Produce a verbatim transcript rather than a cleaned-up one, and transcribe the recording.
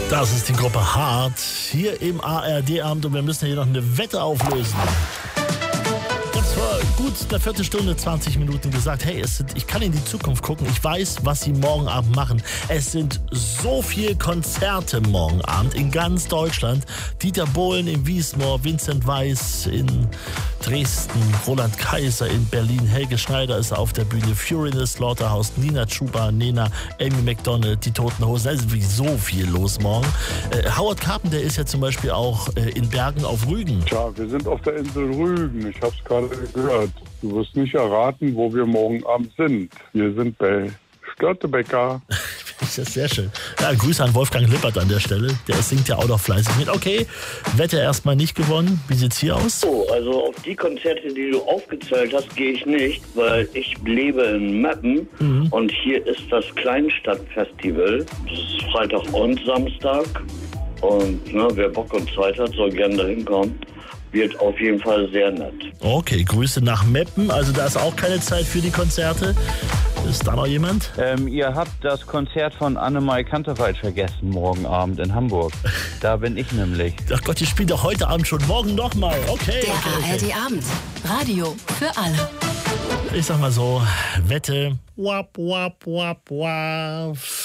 Das ist die Gruppe Hart hier im A R D-Abend und wir müssen hier noch eine Wette auflösen. Ich habe vor gut einer Viertelstunde, zwanzig Minuten gesagt, hey, es sind, ich kann in die Zukunft gucken, ich weiß, was sie morgen Abend machen. Es sind so viele Konzerte morgen Abend in ganz Deutschland. Dieter Bohlen in Wiesmoor, Vincent Weiss in Dresden, Roland Kaiser in Berlin, Helge Schneider ist auf der Bühne, Fury in the Slaughterhouse, Nina Chuba, Nena, Amy McDonald, die Toten Hosen. Da ist wirklich so viel los morgen. Äh, Howard Carpenter ist ja zum Beispiel auch äh, in Bergen auf Rügen. Tja, wir sind auf der Insel Rügen. Ich habe es gerade gehört. Du wirst nicht erraten, wo wir morgen Abend sind. Wir sind bei Störtebeker. Das ist sehr schön. Ja, Grüße an Wolfgang Lippert an der Stelle. Der singt ja auch noch fleißig mit. Okay, Wette erstmal nicht gewonnen. Wie sieht's hier aus? Oh, also auf die Konzerte, die du aufgezählt hast, gehe ich nicht, weil ich lebe in Meppen mhm. und hier ist das Kleinstadtfestival. Das ist Freitag und Samstag. Und ne, wer Bock und Zeit hat, soll gerne dahin kommen. Wird auf jeden Fall sehr nett. Okay, Grüße nach Meppen. Also da ist auch keine Zeit für die Konzerte. Ist da noch jemand? Ähm, ihr habt das Konzert von Annemarie Kantereit vergessen morgen Abend in Hamburg. Da bin ich nämlich. Ach Gott, ihr spielt doch heute Abend schon. Morgen nochmal. Okay. Der okay, okay. A R D-Abend. Radio für alle. Ich sag mal so, Wette. Wap, wap, wap, wap.